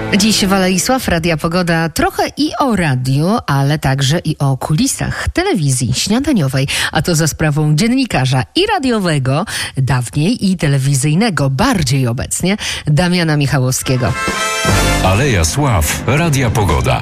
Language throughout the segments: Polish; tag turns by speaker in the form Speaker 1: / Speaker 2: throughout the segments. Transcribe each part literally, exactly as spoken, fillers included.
Speaker 1: Dziś Waleisław, Radia Pogoda, trochę i o radiu, ale także i o kulisach telewizji śniadaniowej, a to za sprawą dziennikarza i radiowego, dawniej i telewizyjnego, bardziej obecnie, Damiana Michałowskiego.
Speaker 2: Aleja Sław, Radia Pogoda.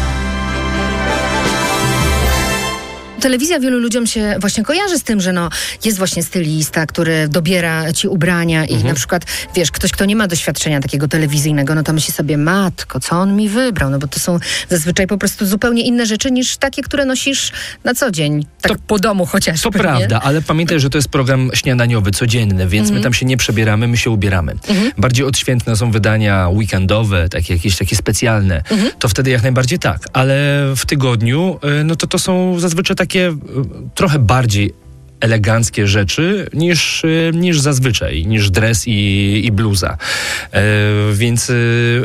Speaker 1: Telewizja wielu ludziom się właśnie kojarzy z tym, że no, jest właśnie stylista, który dobiera ci ubrania i mhm. na przykład, wiesz, ktoś, kto nie ma doświadczenia takiego telewizyjnego, no to myśli sobie, matko, co on mi wybrał? No bo to są zazwyczaj po prostu zupełnie inne rzeczy niż takie, które nosisz na co dzień, tak to, po domu chociażby.
Speaker 3: To prawda, ale pamiętaj, że to jest program śniadaniowy, codzienny, więc mhm. my tam się nie przebieramy, my się ubieramy. Mhm. Bardziej odświętne są wydania weekendowe, takie jakieś takie specjalne. Mhm. To wtedy jak najbardziej tak, ale w tygodniu, no to to są zazwyczaj takie takie trochę bardziej eleganckie rzeczy niż, niż zazwyczaj, niż dres i, i bluza. E, więc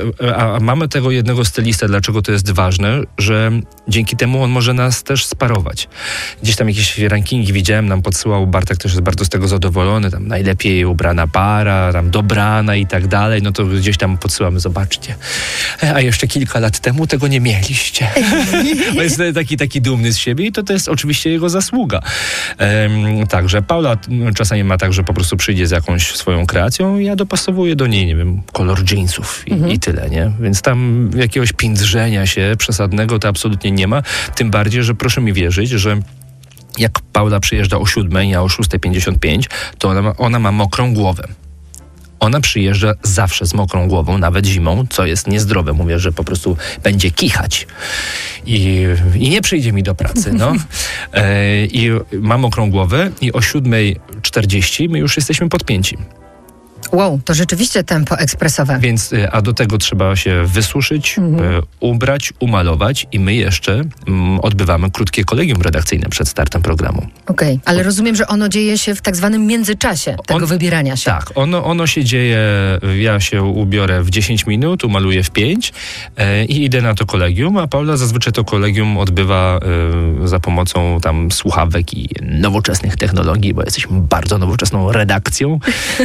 Speaker 3: a, a mamy tego jednego stylista, dlaczego to jest ważne, że dzięki temu on może nas też sparować. Gdzieś tam jakieś rankingi widziałem, nam podsyłał, Bartek też jest bardzo z tego zadowolony, tam najlepiej ubrana para, tam dobrana i tak dalej, no to gdzieś tam podsyłamy, zobaczcie. A jeszcze kilka lat temu tego nie mieliście. On jest taki, taki dumny z siebie i to, to jest oczywiście jego zasługa. Um, Także Paula czasami ma tak, że po prostu przyjdzie z jakąś swoją kreacją i ja dopasowuję do niej, nie wiem, kolor jeansów i, mhm. i tyle, nie? Więc tam jakiegoś pindrzenia się przesadnego to absolutnie nie ma. Tym bardziej, że proszę mi wierzyć, że jak Paula przyjeżdża o siódmej, ja o szósta pięćdziesiąt pięć, to ona ma, ona ma mokrą głowę. Ona przyjeżdża zawsze z mokrą głową, nawet zimą, co jest niezdrowe. Mówię, że po prostu będzie kichać. I, i nie przyjdzie mi do pracy, no. E, I ma mokrą głowę i o siódmej czterdzieści my już jesteśmy podpięci.
Speaker 1: Wow, to rzeczywiście tempo ekspresowe.
Speaker 3: Więc, a do tego trzeba się wysuszyć, mhm. e, ubrać, umalować i my jeszcze m, odbywamy krótkie kolegium redakcyjne przed startem programu.
Speaker 1: Okej, okay, ale rozumiem, że ono dzieje się w tak zwanym międzyczasie tego On, wybierania się.
Speaker 3: Tak, ono, ono się dzieje, ja się ubiorę w dziesięć minut, umaluję w pięć e, i idę na to kolegium, a Paula zazwyczaj to kolegium odbywa e, za pomocą tam słuchawek i nowoczesnych technologii, bo jesteśmy bardzo nowoczesną redakcją.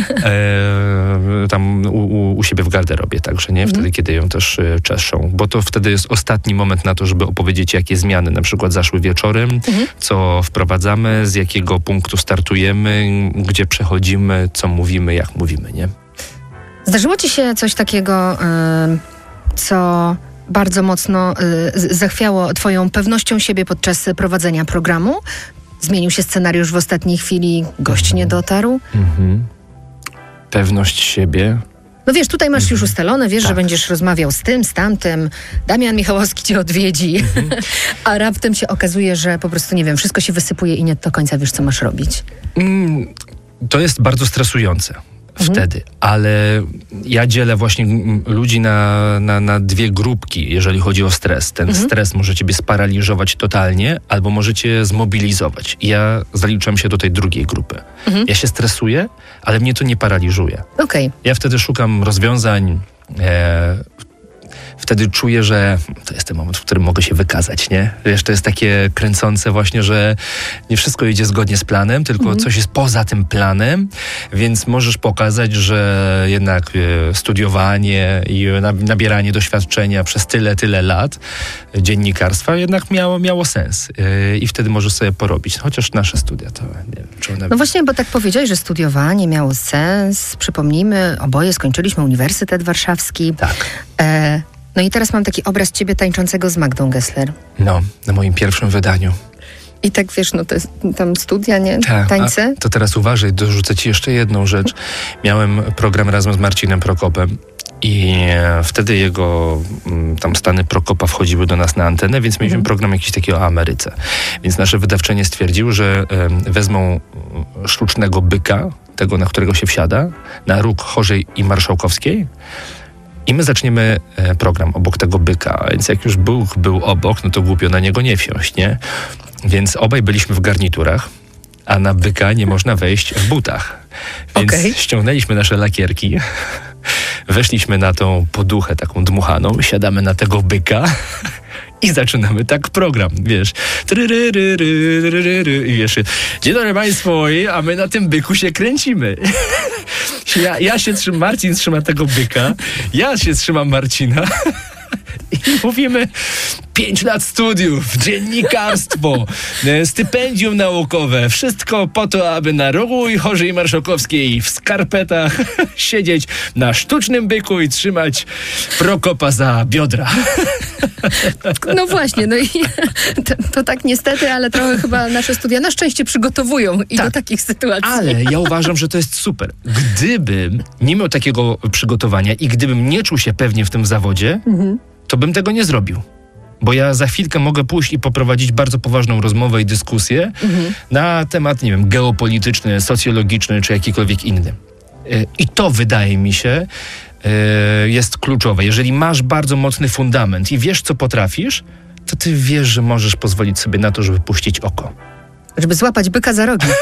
Speaker 3: E, tam u, u siebie w garderobie, także nie? Wtedy, mm. kiedy ją też y, czeszą, bo to wtedy jest ostatni moment na to, żeby opowiedzieć, jakie zmiany na przykład zaszły wieczorem, mm. co wprowadzamy, z jakiego punktu startujemy, gdzie przechodzimy, co mówimy, jak mówimy, nie?
Speaker 1: Zdarzyło ci się coś takiego, y, co bardzo mocno y, zachwiało twoją pewnością siebie podczas prowadzenia programu? Zmienił się scenariusz w ostatniej chwili, gość mm. nie dotarł? Mhm.
Speaker 3: Pewność siebie.
Speaker 1: No wiesz, tutaj masz już ustalone, wiesz, tak. że będziesz rozmawiał z tym, z tamtym, Damian Michałowski cię odwiedzi, mhm. a raptem się okazuje, że po prostu, nie wiem, wszystko się wysypuje i nie do końca wiesz, co masz robić. Mm,
Speaker 3: to jest bardzo stresujące. Wtedy, mhm. ale ja dzielę właśnie ludzi na, na, na dwie grupki, jeżeli chodzi o stres. Ten mhm. stres może ciebie sparaliżować totalnie, albo może cię zmobilizować. Ja zaliczam się do tej drugiej grupy. Mhm. Ja się stresuję, ale mnie to nie paraliżuje.
Speaker 1: Okay.
Speaker 3: Ja wtedy szukam rozwiązań, e, wtedy czuję, że to jest ten moment, w którym mogę się wykazać, nie? Wiesz, to jest takie kręcące właśnie, że nie wszystko idzie zgodnie z planem, tylko mm. coś jest poza tym planem, więc możesz pokazać, że jednak e, studiowanie i nabieranie doświadczenia przez tyle, tyle lat dziennikarstwa jednak miało, miało sens. E, I wtedy możesz sobie porobić. Chociaż nasze studia to nie wiem, czy one...
Speaker 1: No właśnie, bo tak powiedziałeś, że studiowanie miało sens. Przypomnijmy, oboje skończyliśmy Uniwersytet Warszawski.
Speaker 3: Tak.
Speaker 1: E, No i teraz mam taki obraz ciebie tańczącego z Magdą Gessler.
Speaker 3: No, na moim pierwszym wydaniu.
Speaker 1: I tak wiesz, no to jest tam studia, nie?
Speaker 3: Ta,
Speaker 1: Tańce.
Speaker 3: To teraz uważaj, dorzucę ci jeszcze jedną rzecz. Miałem program razem z Marcinem Prokopem i wtedy jego tam stany Prokopa wchodziły do nas na antenę, więc mieliśmy mhm. program jakiś taki o Ameryce. Więc nasze wydawczynie stwierdziły, że um, wezmą sztucznego byka, tego, na którego się wsiada, na róg Chorzej i Marszałkowskiej, i my zaczniemy e, program obok tego byka, więc jak już Bóg był obok, no to głupio na niego nie wsiąść, nie? Więc obaj byliśmy w garniturach, a na byka nie można wejść w butach. Więc okay. ściągnęliśmy nasze lakierki, weszliśmy na tą poduchę taką dmuchaną, siadamy na tego byka I zaczynamy tak program, wiesz. I wiesz, dzień dobry Państwu, a my na tym byku się kręcimy. Ja, ja się trzymam, Marcin trzyma tego byka, ja się trzymam Marcina i mówimy pięć lat studiów, dziennikarstwo, stypendium naukowe, wszystko po to, aby na rogu i Chorzej Marszałkowskiej w skarpetach siedzieć na sztucznym byku i trzymać Prokopa za biodra.
Speaker 1: No właśnie, no i to, to tak niestety, ale trochę chyba nasze studia na szczęście przygotowują i tak do takich sytuacji.
Speaker 3: Ale ja uważam, że to jest super. Gdybym nie miał takiego przygotowania i gdybym nie czuł się pewnie w tym zawodzie, mhm. to bym tego nie zrobił. Bo ja za chwilkę mogę pójść i poprowadzić bardzo poważną rozmowę i dyskusję mhm. na temat, nie wiem, geopolityczny, socjologiczny czy jakikolwiek inny. I to wydaje mi się jest kluczowe. Jeżeli masz bardzo mocny fundament i wiesz, co potrafisz, to ty wiesz, że możesz pozwolić sobie na to, żeby puścić oko.
Speaker 1: Żeby złapać byka za rogi.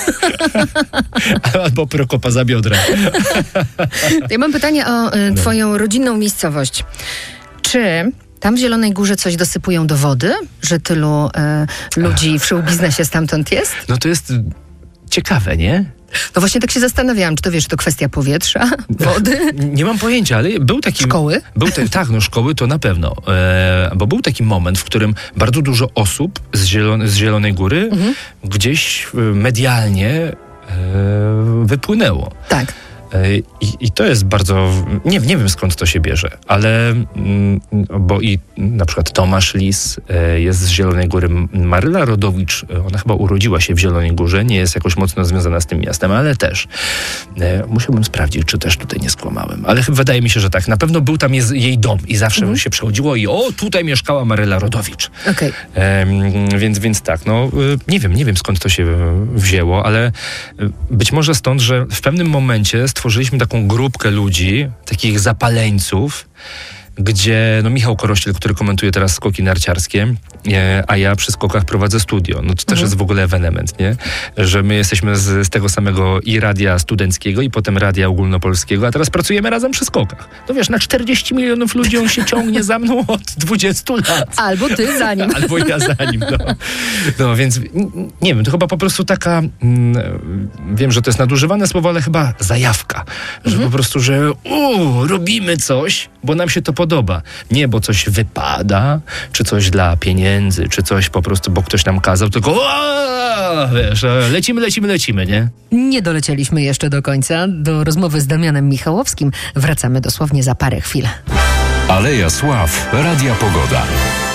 Speaker 3: Albo Prokopa za biodra.
Speaker 1: Ja mam pytanie o y, twoją no. rodzinną miejscowość. Czy tam w Zielonej Górze coś dosypują do wody? Że tylu y, ludzi w show-biznesie stamtąd jest?
Speaker 3: No to jest ciekawe, nie?
Speaker 1: No właśnie tak się zastanawiałam, czy to wiesz, czy to kwestia powietrza, wody?
Speaker 3: Nie mam pojęcia, ale był taki...
Speaker 1: Szkoły?
Speaker 3: Był te, tak, no szkoły to na pewno. E, bo był taki moment, w którym bardzo dużo osób z, Zielone, z Zielonej Góry mhm. gdzieś medialnie e, wypłynęło.
Speaker 1: Tak.
Speaker 3: I, I to jest bardzo... Nie, nie wiem, skąd to się bierze, ale... Bo i na przykład Tomasz Lis jest z Zielonej Góry. Maryla Rodowicz, ona chyba urodziła się w Zielonej Górze, nie jest jakoś mocno związana z tym miastem, ale też. Musiałbym sprawdzić, czy też tutaj nie skłamałem. Ale wydaje mi się, że tak. Na pewno był tam jest jej dom i zawsze mhm. się przechodziło i o, tutaj mieszkała Maryla Rodowicz.
Speaker 1: Okay.
Speaker 3: Um, więc, więc tak, no nie wiem, nie wiem skąd to się wzięło, ale być może stąd, że w pewnym momencie stworzyliśmy taką grupkę ludzi, takich zapaleńców, gdzie no Michał Korościel, który komentuje teraz skoki narciarskie, e, a ja przy skokach prowadzę studio. No to też mhm. jest w ogóle ewenement, nie? Że my jesteśmy z, z tego samego i radia studenckiego, i potem radia ogólnopolskiego, a teraz pracujemy razem przy skokach. No wiesz, na czterdzieści milionów ludzi on się ciągnie za mną od dwudziestu lat.
Speaker 1: Albo ty za nim.
Speaker 3: Albo ja za nim, no. No więc nie wiem, to chyba po prostu taka, mm, wiem, że to jest nadużywane słowo, ale chyba zajawka. Że mhm. po prostu, że u, robimy coś, bo nam się to podoba. Podoba. Nie, bo coś wypada, czy coś dla pieniędzy, czy coś po prostu, bo ktoś nam kazał, tylko ooo, wiesz, lecimy, lecimy, lecimy, nie?
Speaker 1: Nie dolecieliśmy jeszcze do końca. Do rozmowy z Damianem Michałowskim wracamy dosłownie za parę chwil.
Speaker 2: Aleja Sław, Radia Pogoda.